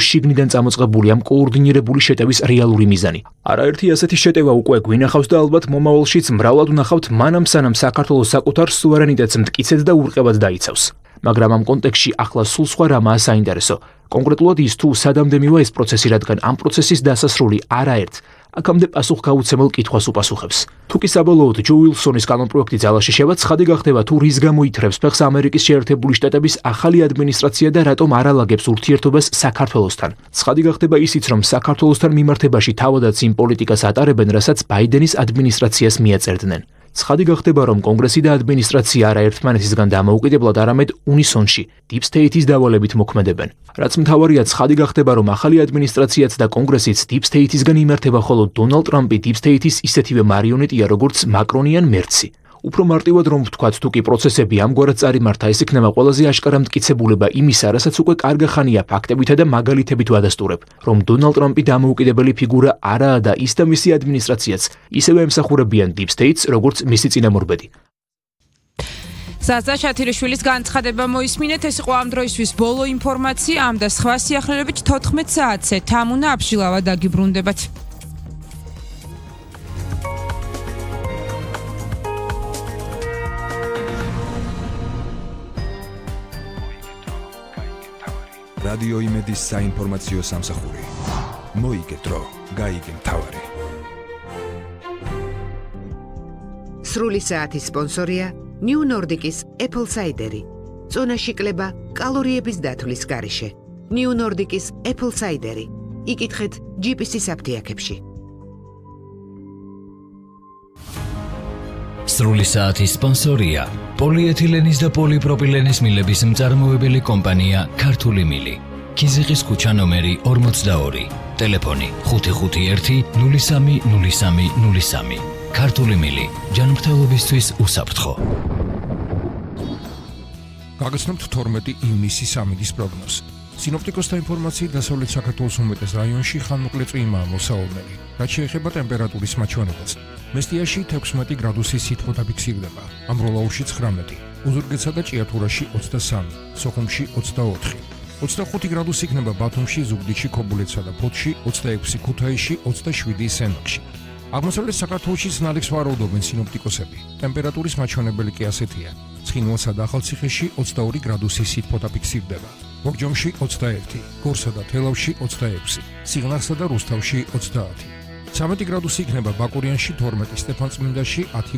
შიგნიდან წამოწყებული ამ კოორდინირებული შეტევის რეალური მიზანი. არაერთი ასეთი შეტევა უკვე გვინახავს და ალბათ მომავალშიც მრავლად ვნახავთ მანამ სანამ საქართველოს საკუთარ სუვერენიტეტს მტკიცედ და ურყევად დაიცავს. მაგრამ ამ კონტექსტში ახლა სულ სხვა რამაა საინტერესო. კონკრეტულად ის თუ სადამდე მივა ეს პროცესი, რადგან ამ პროცესის დასასრული არაერთ აქამდე პასუხგაუცემელ კითხვას უპასუხებს. თუ კი საბოლოოდ ჯო უილსონის კანონპროექტი ძალაში შევა, ცხადი გახდება თუ რის გამო ითრევს ფეხს ამერიკის შეერთებული შტატების ახალი ადმინისტრაცია და რატომ არ ალაგებს ურთიერთობას საქართველოსთან. ცხადი გახდება ისიც, რომ საქართველოსთან მიმართებაში თავადაც იმ პოლიტიკას ატარებენ, რასაც ბაიდენის ადმინისტრაციას მიაწერდნენ. ცხადი გახდება, რომ კონგრესი და ადმინისტრაცია არა ერთმანეთისგან დამოუკიდებლად, არამედ უნისონში, Deep State-ის დავალებით მოქმედებენ. რაც მთავარია, ცხადი გახდება, რომ ახალი ადმინისტრაციაც და კონგრესიც Deep State-ისგან იმართება, ხოლო დონალდ ტრამპი Deep State-ის ისეთივე მარიონეტია, როგორც მაკრონი ან მერცი. უფრო მარტივად რომ ვთქვათ, თუ კი პროცესები ამგვარად წარიმართა, ეს იქნება ყველაზე აშკარა მტკიცებულება იმისა, რასაც უკვე კარგა ხანია ფაქტებითა და მაგალითებით ვადასტურებ, რომ დონალდ ტრამპი დამოუკიდებელი ფიგურა არაა და ის და მისი ადმინისტრაციაც ისევე ემსახურებიან Deep State-ს, როგორც მისი წინამორბედი. ზაზა შათირიშვილის განცხადება მოისმინეთ, ეს იყო ამ დროისთვის ბოლო ინფორმაცია, ამ და სხვა სიახლეებით 14 საათზე თამუნა აბშილავა დაგიბრუნდებათ. რადიო იმედის საინფორმაციო სამსახური. მოიგეთრო, გაიგე მთავარი. სრული საათის სპონსორია New Nordic-ის Apple Cider-ი. წონაში კლება კალორიების დათვლის გარეშე. New Nordic-ის Apple Cider-ი. იკითხეთ GPS-ის აფთიაქებში. სრული საათის სპონსორია პოლიეთილენის და პოლიპროპილენის მილების მწარმოებელი კომპანია ქართული მილი. ქიზიყის ქუჩა ნომერი 42. ტელეფონი 551 030303. ქართული მილი. ჯანმრთელობისთვის უსაფრთხო. გაგაცნობთ 12 ივნისის ამინდის პროგნოზი. სინოპტიკოსთა ინფორმაციით, დასავლეთ საქართველოს უმეტეს რაიონში ხანმოკლე წვიმაა მოსავალმელი. რაც შეეხება ტემპერატურის მაჩვენებას, მესტიაში 16 გრადუსი სითბო დაფიქსირდება, ამბროლაურში 19, უზურგეთსა და ჭიათურაში 23, სოხუმში 24, 25 გრადუსი იქნება ბათუმში, ზუგდიდში, ქობულეთსა და ფოთში, 26 ქუთაისში, 27 სენაკში. აღმოსავლეთ საქართველოში სინათლეს ვარაუდობენ სინოპტიკოსები. ტემპერატურის მაჩვენებელი კი ასეთია: ცხინვალსა და ახალციხეში 22 გრადუსი სითბო დაფიქსირდება, მოგჯომში 21, გორსა და თელავში 26, სიღნაღსა და რუსთავში 30. 13 გრადუსი იქნება ბაკურიანში, 12 სტეფანწმინდაში, 10